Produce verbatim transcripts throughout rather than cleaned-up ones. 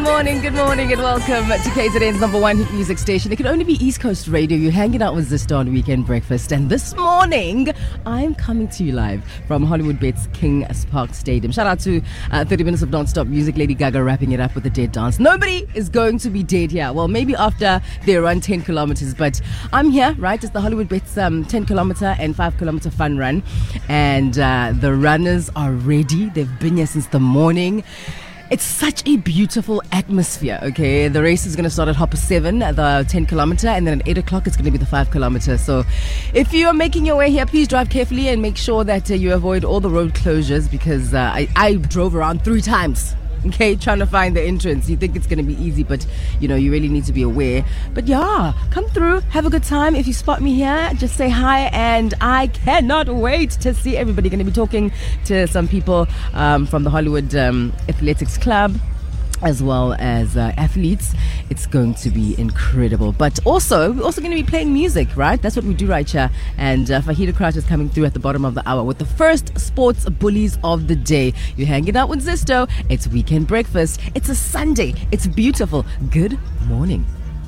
morning, good morning, and welcome to K Z N's number one hit music station. It can only be East Coast Radio. You're hanging out with Zisto on Weekend Breakfast. And this morning, I'm coming to you live from Hollywood Bets Kings Park Stadium. Shout out to uh, thirty minutes of non-stop music. Lady Gaga wrapping it up with a dead dance. Nobody is going to be dead here. Well, maybe after they run ten kilometers. But I'm here, right? It's the Hollywood Bets um, ten kilometer and five kilometer fun run. And uh, the runners are ready. They've been here since the morning. It's such a beautiful atmosphere, okay? The race is going to start at half past seven, the ten kilometer, and then at eight o'clock it's going to be the five kilometer. So if you are making your way here, please drive carefully and make sure that uh, you avoid all the road closures, because uh, I, I drove around three times, okay, trying to find the entrance. You think it's going to be easy, but you know, you really need to be aware. But yeah, come through, have a good time. If you spot me here, just say hi, and I cannot wait to see everybody. Going to be talking to some people um, from the Hollywood um, Athletics Club, as well as uh, athletes. It's going to be incredible. But also, we're also going to be playing music, right? That's what we do right here. And uh, Fahida Crouch is coming through at the bottom of the hour with the first sports bullies of the day. You're hanging out with Zisto. It's Weekend Breakfast. It's a Sunday. It's beautiful. Good morning.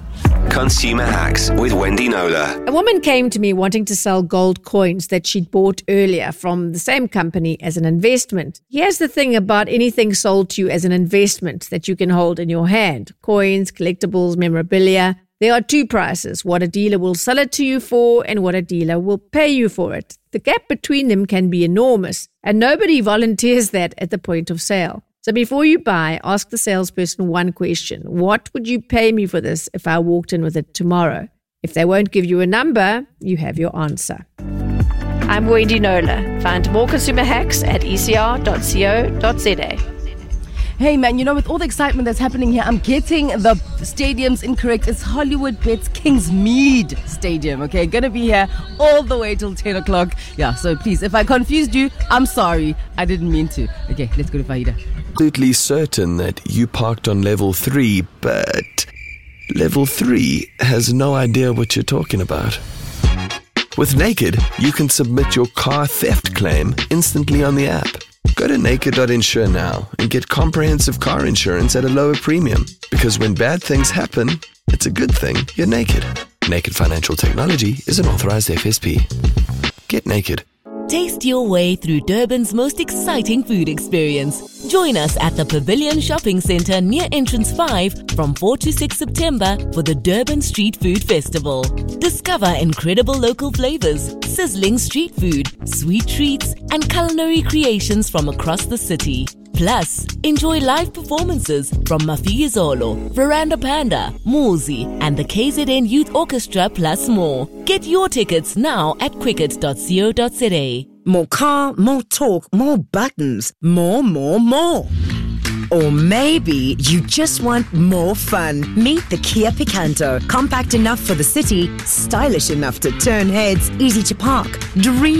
Consumer Hacks with Wendy Knowler. A woman came to me wanting to sell gold coins that she'd bought earlier from the same company as an investment. Here's the thing about anything sold to you as an investment that you can hold in your hand. Coins, collectibles, memorabilia. There are two prices, what a dealer will sell it to you for and what a dealer will pay you for it. The gap between them can be enormous, and nobody volunteers that at the point of sale. So before you buy, ask the salesperson one question. What would you pay me for this if I walked in with it tomorrow? If they won't give you a number, you have your answer. I'm Wendy Knowler. Find more consumer hacks at e c r dot co dot z a. Hey man, you know, with all the excitement that's happening here, I'm getting the stadiums incorrect. It's Hollywood Bets Kingsmead Stadium, okay? Gonna be here all the way till ten o'clock. Yeah, so please, if I confused you, I'm sorry. I didn't mean to. Okay, let's go to Fahida. Absolutely certain that you parked on level three, but level three has no idea what you're talking about. With Naked, you can submit your car theft claim instantly on the app. Go to naked dot insure now and get comprehensive car insurance at a lower premium. Because when bad things happen, it's a good thing you're naked. Naked Financial Technology is an authorized F S P. Get naked. Taste your way through Durban's most exciting food experience. Join us at the Pavilion Shopping Centre near Entrance five from four to six September for the Durban Street Food Festival. Discover incredible local flavours, sizzling street food, sweet treats and culinary creations from across the city. Plus, enjoy live performances from Mafizolo, Veranda Panda, Muzi and the K Z N Youth Orchestra plus more. Get your tickets now at quicket dot co dot z a. More car, more talk, more buttons, more, more, more. Or maybe you just want more fun. Meet the Kia Picanto. Compact enough for the city, stylish enough to turn heads, easy to park. Dream